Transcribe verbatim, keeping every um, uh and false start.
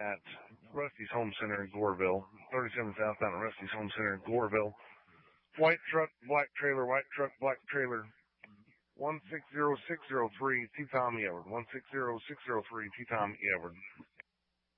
at Rusty's Home Center in Goreville, thirty-seven southbound at Rusty's Home Center in Goreville. White truck, black trailer, white truck, black trailer. one six zero six zero three, T. Tommy Edward. one six zero six zero three, T. Tommy Edward.